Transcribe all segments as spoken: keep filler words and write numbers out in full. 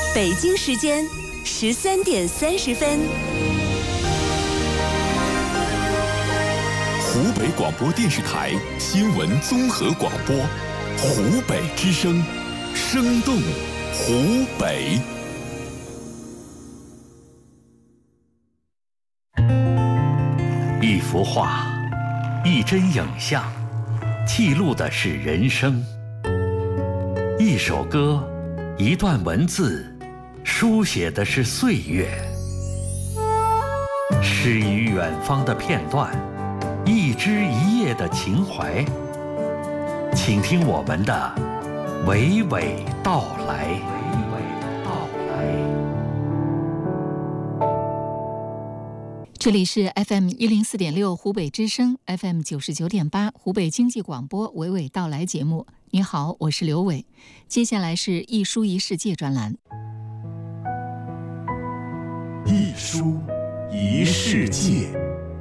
北京时间十三点三十分。 湖北广播电视台新闻综合广播，湖北之声，生动湖北。 一幅画，一帧影像，记录的是人生；一首歌，一段文字，书写的是岁月。诗与远方的片段，一枝一叶的情怀，请听我们的娓娓道来。娓娓道来。 这里是 F M 一零四点六湖北之声 ，F M 九十九点八湖北经济广播娓娓道来节目。你好，我是刘伟。接下来是一书一世界专栏。 一书一世界。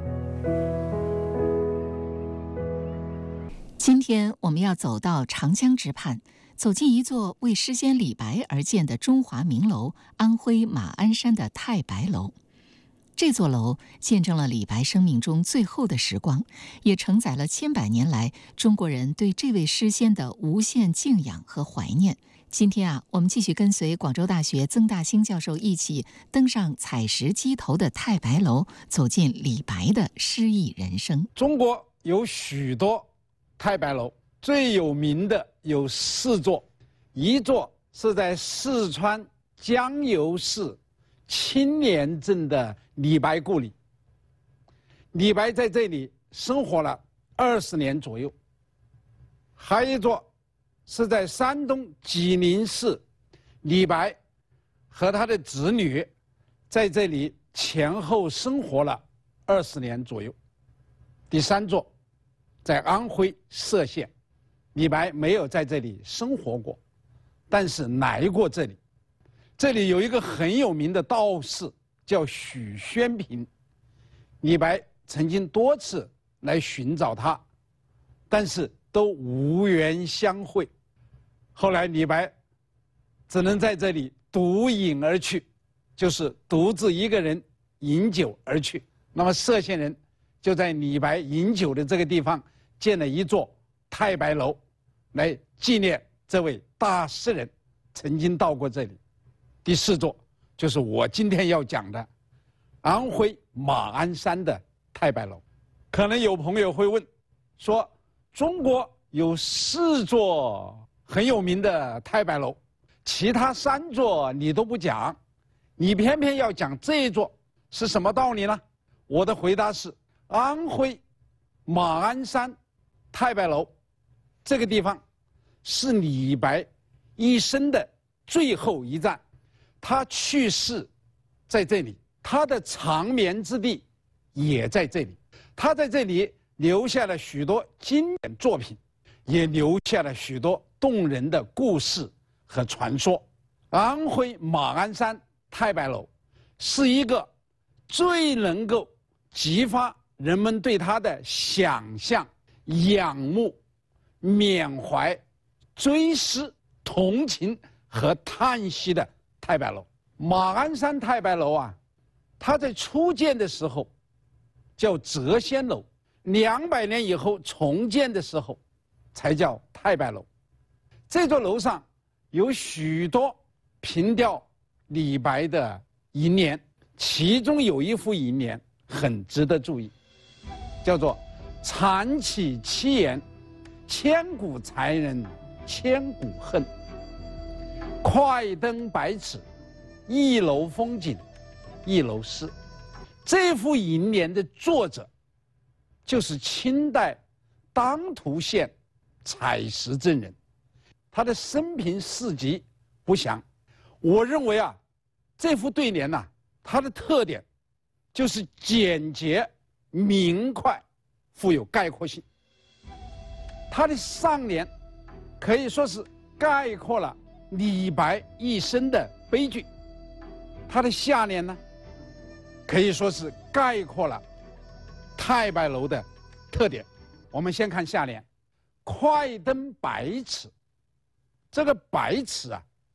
今天我们要走到长江之畔，走进一座为诗仙李白而建的中华名楼——安徽马鞍山的太白楼。这座楼见证了李白生命中最后的时光，也承载了千百年来中国人对这位诗仙的无限敬仰和怀念。今天啊，我们继续跟随广州大学曾大兴教授一起登上采石矶头的太白楼，走进李白的诗意人生。 中国有许多太白楼，最有名的有四座，一座是在四川江油市青年镇的李白故里，李白在这里生活了二十年左右。还有一座是在山东济宁市，李白和他的子女在这里前后生活了二十年左右。第三座在安徽歙县，李白没有在这里生活过，但是来过这里。这里有一个很有名的道士叫许宣平，李白曾经多次来寻找他，但是都无缘相会。后来李白只能在这里独饮而去，就是独自一个人饮酒而去。那么歙县人就在李白饮酒的这个地方建了一座太白楼，来纪念这位大诗人曾经到过这里。第四座就是我今天要讲的安徽马鞍山的太白楼。可能有朋友会问说，中国有四座很有名的太白楼，其他三座你都不讲，你偏偏要讲这一座，是什么道理呢？我的回答是，安徽马鞍山太白楼这个地方是李白一生的最后一站，他去世在这里，他的长眠之地也在这里。他在这里留下了许多经典作品，也留下了许多动人的故事和传说。安徽马鞍山太白楼是一个最能够激发人们对他的想象、仰慕、缅怀、追思、同情和叹息的太白楼。马鞍山太白楼啊，它在初建的时候叫谪仙楼，两百年以后重建的时候才叫太白楼。这座楼上有许多凭吊李白的楹联，其中有一副楹联很值得注意，叫做“长起七言，千古才人千古恨；快登百尺，一楼风景一楼诗”。这副楹联的作者就是清代当涂县采石镇人，他的生平事迹不详。我认为啊，这副对联呢、啊，它的特点就是简洁、明快、富有概括性。它的上联可以说是概括了李白一生的悲剧，它的下联呢，可以说是概括了太白楼的特点。我们先看下联，快登百尺。这个百尺啊，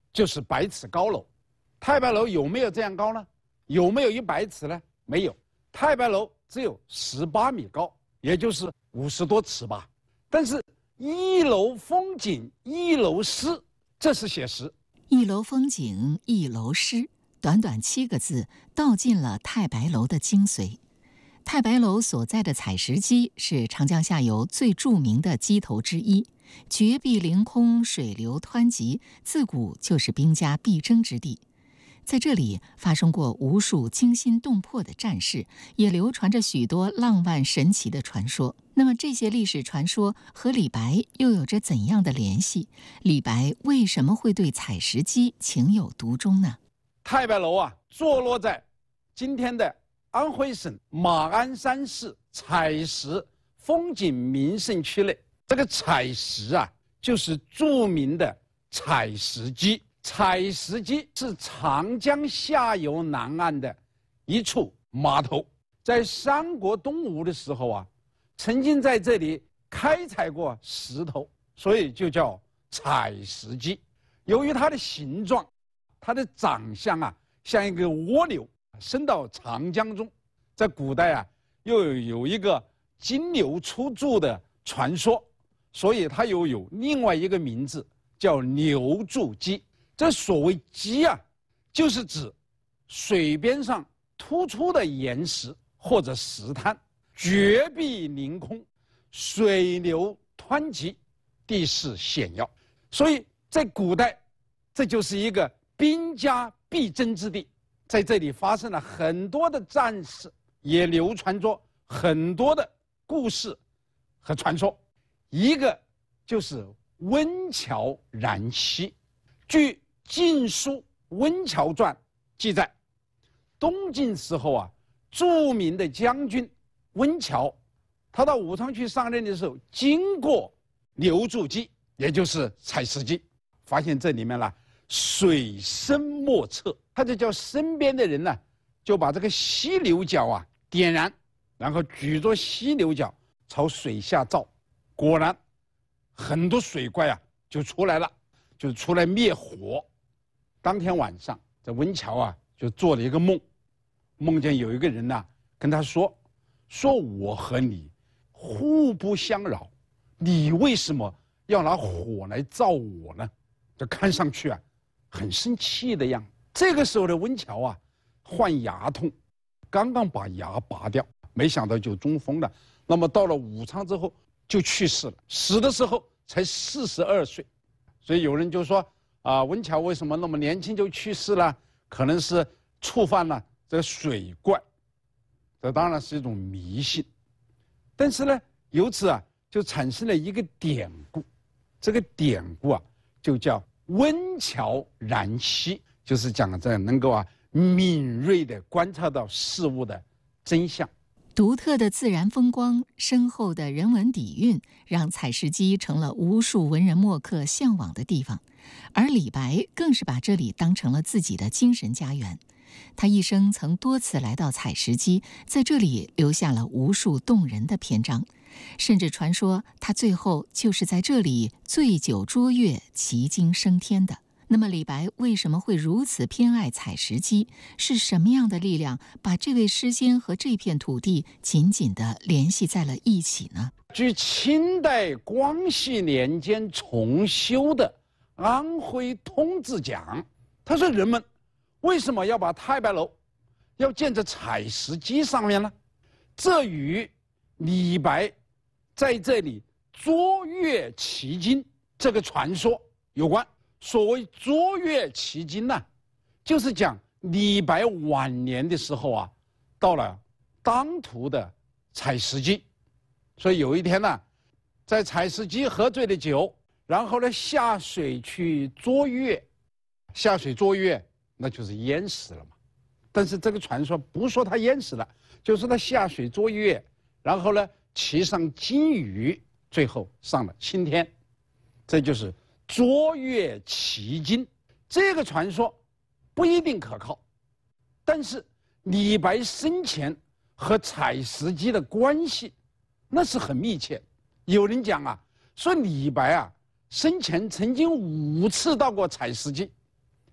就是百尺高楼。太白楼有没有这样高呢？有没有一百尺呢？没有。太白楼只有十八米高，也就是五十多尺吧。但是一楼风景一楼诗，这是写实。 一楼风景一楼诗，短短七个字道尽了太白楼的精髓。太白楼所在的采石矶是长江下游最著名的矶头之一，绝壁凌空，水流湍急，自古就是兵家必争之地。在这里发生过无数惊心动魄的战事，也流传着许多浪漫神奇的传说。那么这些历史传说和李白又有着怎样的联系？李白为什么会对采石矶情有独钟呢？ 太白楼啊，坐落在今天的安徽省马鞍山市采石风景名胜区内。这个采石啊，就是著名的采石矶。采石矶是长江下游南岸的一处码头，在三国东吴的时候啊，曾经在这里开采过石头，所以就叫采石矶。由于它的形状，它的长相啊，像一个蜗牛伸到长江中，在古代啊，又有一个金牛出注的传说，所以它又有另外一个名字叫牛注矶。这所谓矶啊，就是指水边上突出的岩石或者石滩，绝壁凌空，水流湍急，地势险要。所以在古代，这就是一个兵家必争之地。在这里发生了很多的战事，也流传着很多的故事和传说。一个就是温峤燃溪。据《晋书温峤传》记载，东晋时候啊，著名的将军温峤，他到武昌去上任的时候，经过牛注矶，也就是采石矶，发现这里面呢水深莫测，他就叫身边的人呢，就把这个犀牛角啊点燃，然后举着犀牛角朝水下照，果然很多水怪啊就出来了，就出来灭火。当天晚上，这温峤啊就做了一个梦，梦见有一个人呢、啊、跟他说，说我和你互不相扰，你为什么要拿火来照我呢？就看上去啊很生气的样子。这个时候的温峤啊患牙痛，刚刚把牙拔掉，没想到就中风了。那么到了武昌之后就去世了，死的时候才四十二岁。所以有人就说啊，温峤为什么那么年轻就去世了？可能是触犯了这个水怪，这当然是一种迷信。但是呢，由此啊就产生了一个典故，这个典故啊就叫温峤燃溪，就是讲这能够啊敏锐地观察到事物的真相。 独特的自然风光，深厚的人文底蕴，让采石矶成了无数文人墨客向往的地方。而李白更是把这里当成了自己的精神家园。他一生曾多次来到采石矶，在这里留下了无数动人的篇章，甚至传说他最后就是在这里醉酒捉月，骑鲸升天的。那么李白为什么会如此偏爱采石矶？是什么样的力量把这位诗仙和这片土地紧紧地联系在了一起呢？ 据清代光绪年间重修的《安徽通志》讲，他说人们为什么要把太白楼要建在采石矶上面呢？这与李白在这里捉月骑鲸这个传说有关。所谓捉月骑鲸呢，就是讲李白晚年的时候啊，到了当涂的采石矶，所以有一天呢，在采石矶喝醉了酒，然后呢下水去捉月，下水捉月那就是淹死了嘛。但是这个传说不说他淹死了，就是他下水捉月，然后呢骑上鲸鱼，最后上了青天，这就是捉月骑鲸。这个传说不一定可靠，但是李白生前和采石矶的关系那是很密切。有人讲啊，说李白啊生前曾经五次到过采石矶，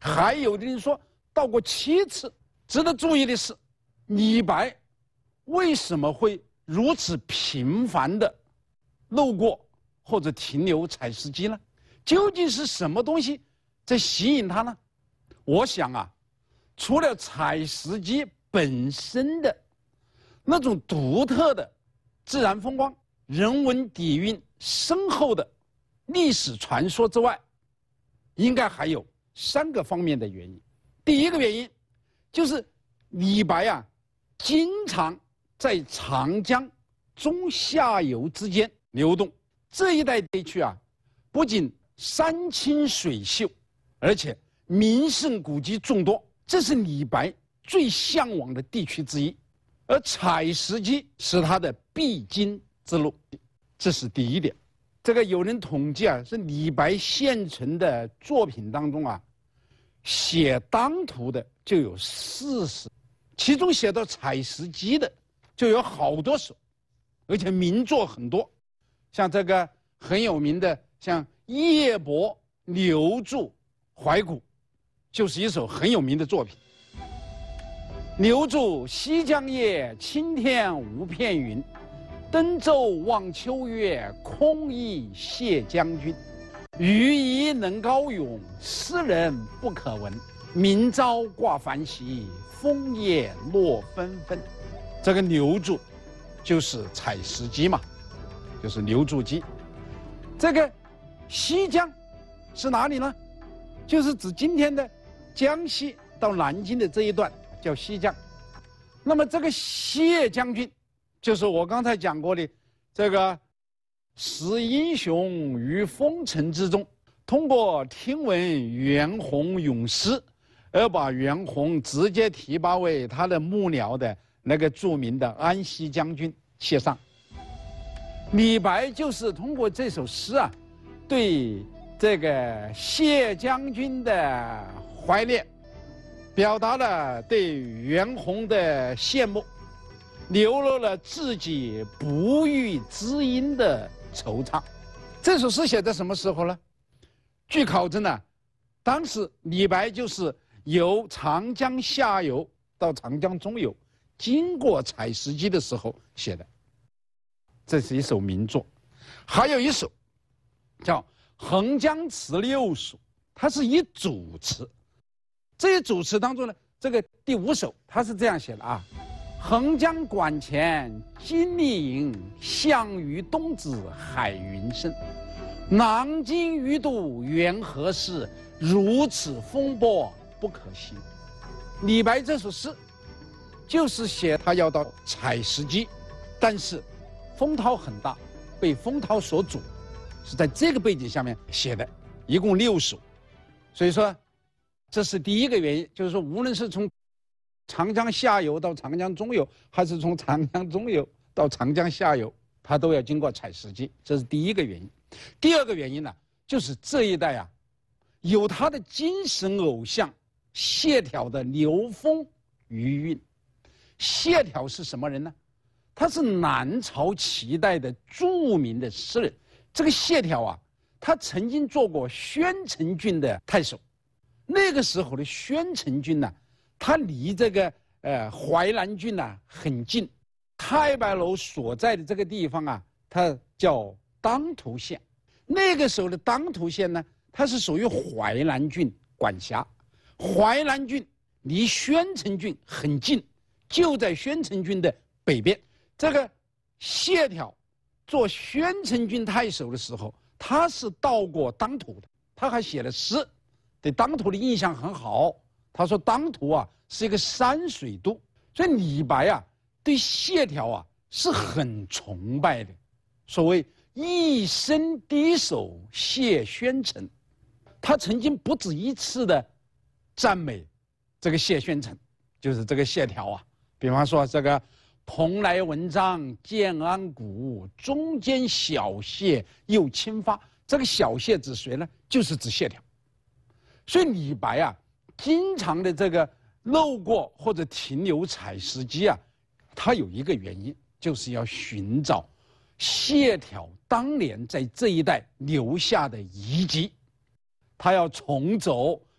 还有的人说到过七次。值得注意的是，李白为什么会如此频繁地路过或者停留采石矶呢？究竟是什么东西在吸引他呢？我想啊，除了采石矶本身的那种独特的自然风光、人文底蕴深厚的历史传说之外，应该还有三个方面的原因。第一个原因就是李白啊，经常在长江中下游之间流动。这一带地区啊，不仅山清水秀，而且名胜古迹众多，这是李白最向往的地区之一。而采石矶是他的必经之路，这是第一点。这个有人统计啊，是李白现存的作品当中啊，写当涂的就有四十，其中写到采石矶的就有好多首，而且名作很多，像这个很有名的，像夜泊留住怀古，就是一首很有名的作品。留住西江夜，青天无片云。登舟望秋月，空忆谢将军。余疑能高咏，斯人不可闻。明朝挂繁席，枫叶落纷纷。这个留住就是采石矶嘛，就是留住矶。这个西江是哪里呢？就是指今天的江西到南京的这一段叫西江。那么这个谢将军，就是我刚才讲过的这个识英雄于风尘之中，通过听闻袁弘咏诗，而把袁弘直接提拔为他的幕僚的那个著名的安西将军谢尚。李白就是通过这首诗啊，对这个谢将军的怀念，表达了对袁弘的羡慕，流露了自己不遇知音的惆怅。这首诗写在什么时候呢？据考证呢，当时李白就是由长江下游到长江中游，经过采石矶的时候写的。这是一首名作。还有一首叫《横江词六首》，它是一组词。这一组词当中呢，这个第五首它是这样写的啊：横江馆前金丽影，项羽东子海云生。南京鱼渡缘何事？如此风波不可行。李白这首诗就是写他要到采石矶，但是风涛很大，被风涛所阻，是在这个背景下面写的，一共六首。所以说这是第一个原因，就是说无论是从长江下游到长江中游，还是从长江中游到长江下游，它都要经过采石矶，这是第一个原因。第二个原因呢，就是这一带啊，有他的精神偶像谢朓的流风余韵。谢朓是什么人呢？他是南朝齐代的著名的诗人。这个谢朓啊，他曾经做过宣城郡的太守。那个时候的宣城郡呢，它离这个呃淮南郡呢很近。太白楼所在的这个地方啊，它叫当涂县。那个时候的当涂县呢，它是属于淮南郡管辖。淮南郡离宣城郡很近，就在宣城郡的北边。这个谢朓做宣城郡太守的时候，他是到过当涂的，他还写了诗，对当涂的印象很好。他说当涂啊是一个山水都，所以李白啊对谢朓啊是很崇拜的。所谓一生低首谢宣城，他曾经不止一次的赞美这个谢宣城，就是这个谢朓啊。比方说这个蓬莱文章建安骨，中间小谢又清发。这个小谢指谁呢？就是指谢朓。所以李白啊，经常的这个路过或者停留采石矶啊，他有一个原因，就是要寻找谢朓当年在这一带留下的遗迹，他要重走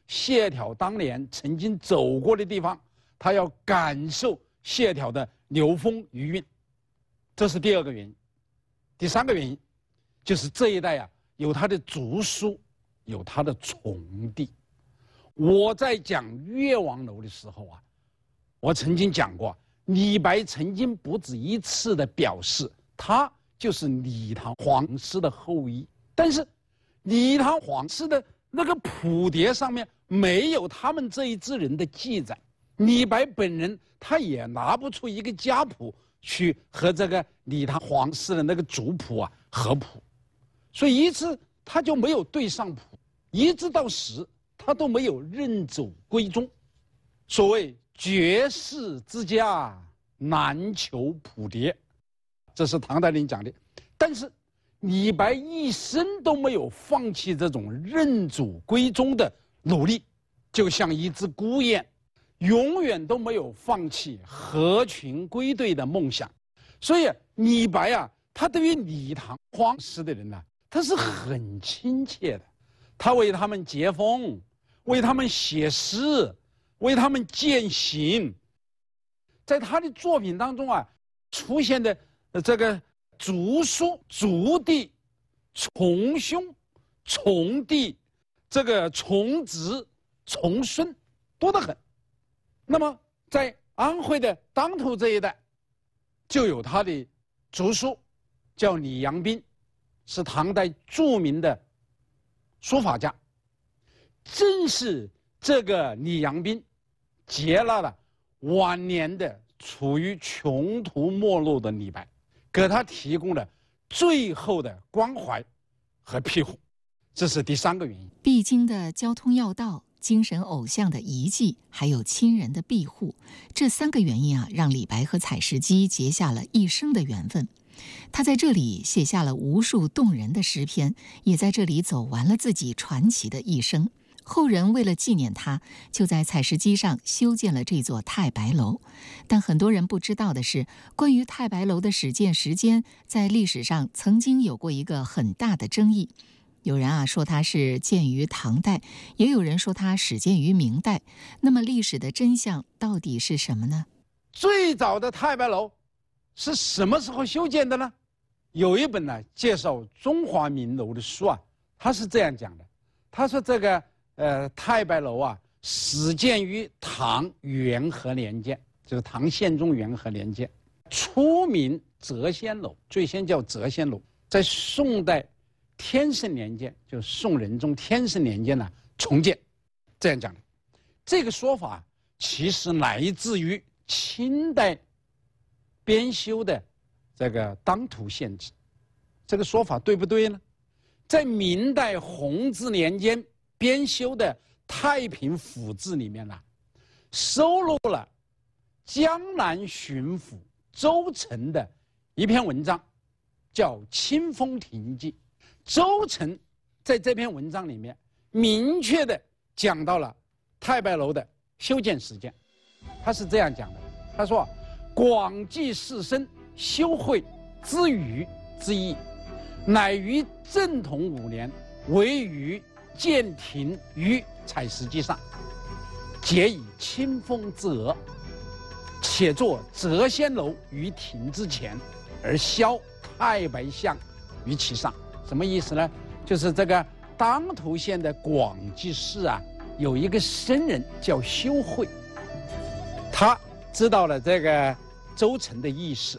谢朓当年曾经走过的地方，他要感受谢朓的流风余韵，这是第二个原因。第三个原因就是这一带啊有他的族书，有他的从弟。我在讲越王楼的时候啊，我曾经讲过，李白曾经不止一次的表示他就是李唐皇室的后裔，但是李唐皇室的那个谱牒上面没有他们这一支人的记载，李白本人他也拿不出一个家谱去和这个李唐皇室的那个族谱啊合谱，所以一次他就没有对上谱，一直到十他都没有认祖归宗。所谓绝世之家难求谱牒，这是唐代人讲的。但是李白一生都没有放弃这种认祖归宗的努力，就像一只孤雁，永远都没有放弃合群归队的梦想。所以李白啊，他对于李唐皇室的人呢、啊，他是很亲切的，他为他们节风，为他们写诗，为他们践行。在他的作品当中啊，出现的这个族叔、族弟、从兄、从弟、这个从侄、从孙多得很。那么在安徽的当涂这一带，就有他的族叔，叫李阳冰，是唐代著名的书法家。正是这个李阳冰接纳了晚年的处于穷途末路的李白，给他提供了最后的关怀和庇护，这是第三个原因。 必经的交通要道、精神偶像的遗迹，还有亲人的庇护，这三个原因啊，让李白和采石矶结下了一生的缘分。他在这里写下了无数动人的诗篇，也在这里走完了自己传奇的一生。后人为了纪念他，就在采石矶上修建了这座太白楼。但很多人不知道的是，关于太白楼的始建时间，在历史上曾经有过一个很大的争议。有人啊说它是建于唐代，也有人说它始建于明代。那么历史的真相到底是什么呢？ 最早的太白楼是什么时候修建的呢？有一本呢介绍中华名楼的书啊，他是这样讲的，他说这个呃太白楼啊始建于唐元和年间，就是唐宪宗元和年间，初名谪仙楼，最先叫谪仙楼，在宋代天圣年间，就宋仁宗天圣年间呢重建，这样讲的。这个说法其实来自于清代编修的这个当涂县志，这个说法对不对呢？在明代弘治年间编修的《太平府志》里面呢、啊，收录了江南巡抚周成的一篇文章，叫《清风亭记》。周成在这篇文章里面明确的讲到了太白楼的修建时间，他是这样讲的，他说：“广记士绅修会之余之意，乃于正统五年，为于建亭于采石矶上，皆以清风之额，且作谪仙楼于亭之前，而销太白像于其上。”什么意思呢？就是这个当涂县的广济市啊，有一个僧人叫修会，他知道了这个周成的意思，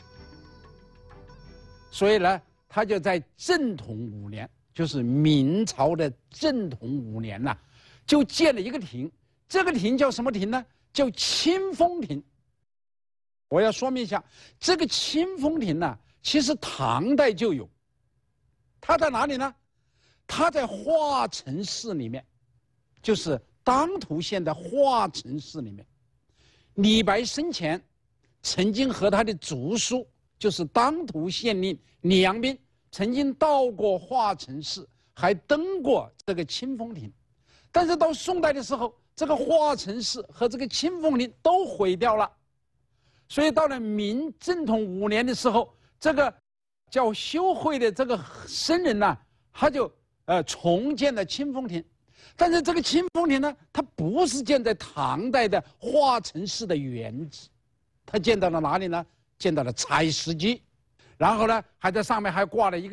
所以呢，他就在正统五年，就是明朝的正统五年呐、啊，就建了一个亭。这个亭叫什么亭呢？叫清风亭。我要说明一下，这个清风亭呢、啊，其实唐代就有。它在哪里呢？它在华城市里面，就是当涂县的华城市里面。李白生前曾经和他的族叔，就是当涂县令李阳冰，曾经到过华城市，还登过这个清风亭。但是到宋代的时候，这个华城市和这个清风亭都毁掉了。所以到了明正统五年的时候，这个叫修会的这个僧人呢、啊，他就呃重建了清风亭。 但是这个清风亭呢，它不是建在唐代的化成式的原址，它建到了哪里呢？建到了采石矶，然后呢，还在上面还挂了一个